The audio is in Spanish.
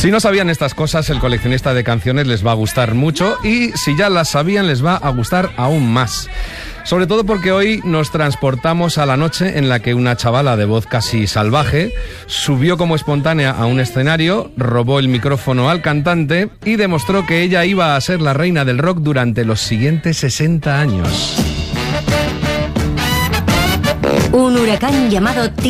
Si no sabían estas cosas, el coleccionista de canciones les va a gustar mucho, y si ya las sabían, les va a gustar aún más. Sobre todo porque hoy nos transportamos a la noche en la que una chavala de voz casi salvaje subió como espontánea a un escenario, robó el micrófono al cantante y demostró que ella iba a ser la reina del rock durante los siguientes 60 años. Un huracán llamado